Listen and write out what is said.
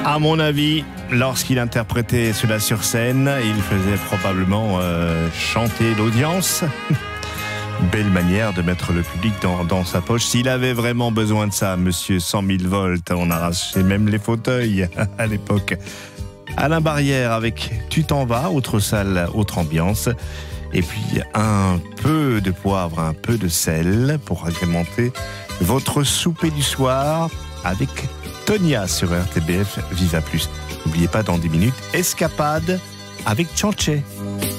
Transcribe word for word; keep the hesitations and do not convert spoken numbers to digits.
À mon avis, lorsqu'il interprétait cela sur scène, il faisait probablement euh, chanter l'audience. Belle manière de mettre le public dans, dans sa poche. S'il avait vraiment besoin de ça, monsieur cent mille volts, on arrachait même les fauteuils à l'époque. Alain Barrière avec Tu t'en vas, autre salle, autre ambiance. Et puis un peu de poivre, un peu de sel pour agrémenter votre souper du soir avec Tonia sur R T B F Viva Plus. N'oubliez pas, dans dix minutes, Escapade avec Tchanché.